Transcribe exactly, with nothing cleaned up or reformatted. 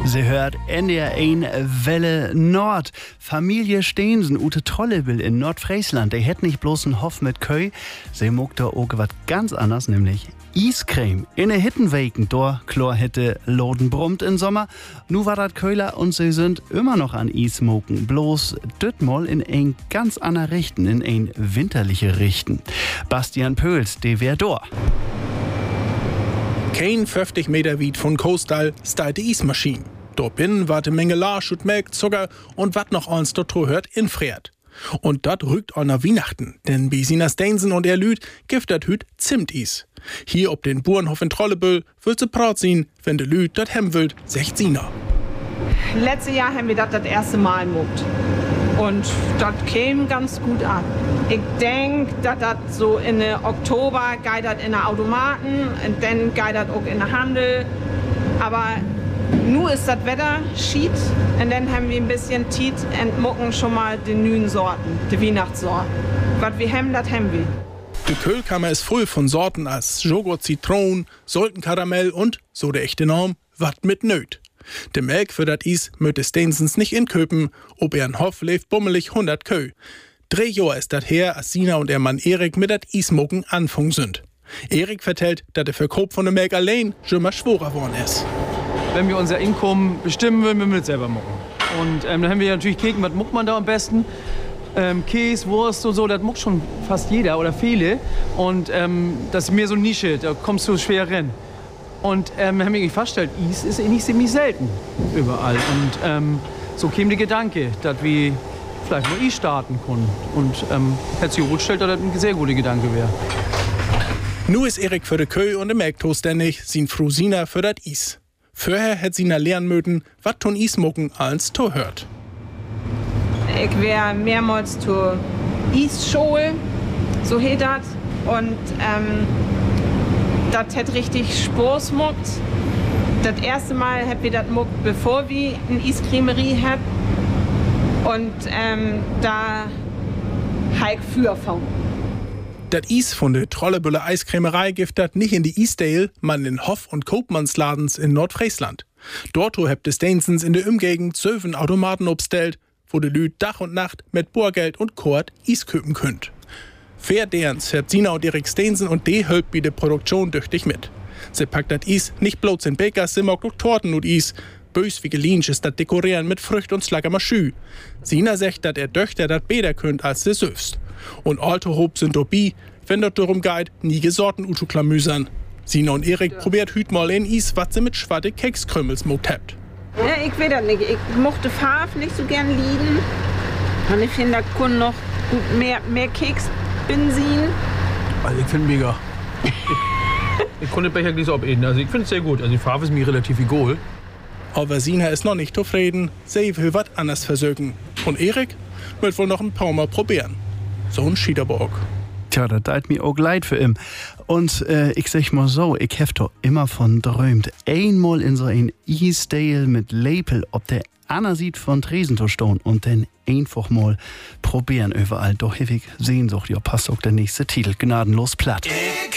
Sie hört N D R eins Welle Nord. Familie Steensen, Ute Trollebill in Nordfriesland, die hätt nicht bloß einen Hof mit Köy, sie mag da auch was ganz anderes, nämlich Eiscreme. In der Hittenweken, da Chlor hätte Loden brummt im Sommer. Nu war dat Köhler und sie sind immer noch an Eis moken. Bloß dütmol in ein ganz anderer Richten, in ein winterliche Richten. Bastian Pöls, der wär da. Kein fünfzig Meter weit von Coastal steht die Eismaschine. Dort binnen war die Menge Larsch und Melk, Zucker und wat noch eins dort hört infriert. Und dat rückt auch nach Weihnachten, denn bei Sina Steensen und er Lüd gibt dat Hüt Zimtis. Hier ob den Bauernhof in Trollebüll wird sie proud sein, wenn de Lüd dat hem willt, secht Sina. Letztes Jahr haben wir das das erste Mal gemuckt. Und das käme ganz gut an. Ich denke, dass das so in Oktober geht das in den Automaten und dann geht das auch in den Handel. Aber nun ist das Wetter schied und dann haben wir ein bisschen Tiet und mucken schon mal die neuen Sorten, die Weihnachtssorten. Was wir haben, das haben wir. Die Kühlkammer ist voll von Sorten als Joghurt, Zitron, Sultenkaramell und, so der echte Norm, wat mit Nöt. De Melk für dat Is möchte Steensens nicht inköpen, ob er in Hof lebt bummelig hundert Kö. Drei Jahr ist dat her, als Sina und ihr Mann Erik mit dat Ismoken anfang sind. Erik vertellt, dass der Verkauf von der Melk allein schon mal schwerer geworden ist. Wenn wir unser Einkommen bestimmen wollen, müssen wir es selber mucken. Und ähm, dann haben wir natürlich Keken, was muckt man da am besten? Ähm, Käse, Wurst und so, das muckt schon fast jeder oder viele. Und ähm, das ist mehr so eine Nische, da kommst du schwer rein. Und ähm, haben wir festgestellt, Eis ist nicht ziemlich selten überall. Und ähm, so kam der Gedanke, dass wir vielleicht mal Eis starten können. Und ähm, hat sich herausgestellt, dass das ein sehr guter Gedanke wäre. Nu ist Erik für de Kö und de Melk zuständig, sin Frau Sina für dat Eis. Vorher hätt Sina lernen mögen, wat ton Eismucken als to hört. Ich wär mehrmals zur Eisschule, so heet das. Und ähm, das hat richtig Spaß gemacht. Das erste Mal hab wir das gemacht, bevor wir eine Eiscremerie hatten. Und ähm, da hab ich für gefunden. Das Eis von der Trollebüller Eiskrämerei gibt das nicht in die Eisdale, man in Hof- und Koopmannsladens in Nordfriesland. Dort habt es Steensens in der Umgegend zwölf Automaten obstellt, wo de Lüd Dach und Nacht mit Bohrgeld und Kord Eis köpen könnt. Fair derns hat Sina und Erik Steensen und die hölpt bei der Produktion tüchtig mit. Sie packt das Eis nicht bloß in Bakers, sie mag auch Torten und Eis. Bös wie gelinsch ist das Dekorieren mit Frücht und Slaggermaschü. Sina sagt, dass er Töchter das besser könnt als sie selbst. Und alte Hob sind dabei, wenn das darum geht, nie gesorten Utu-Klamüsern. Sina und Erik ja. probiert hüt mal in Eis, was sie mit schwarze Kekskrümels mogt habt. Ja, ich will das nicht. Ich mochte Farbe nicht so gern lieben. Und ich finde, da können noch gut mehr, mehr Keksbenzin. Also ich finde mega. ich, ich konnte den Becher nicht so abäden. Also ich finde es sehr gut. Also die Farbe ist mir relativ egal. Aber Sina ist noch nicht zufrieden. Sie will was anderes versögen. Und Erik wird wohl noch ein paar Mal probieren. So ein Schiederbock. Tja, das tut mir auch leid für ihn. Und äh, ich sag mal so, ich hab doch immer von träumt. Einmal in so ein Eisdale mit Lepel, ob der Anna sieht von Tresentor stehen und dann einfach mal probieren überall. Doch ewig Sehnsucht, ja, passt auch der nächste Titel. Gnadenlos platt.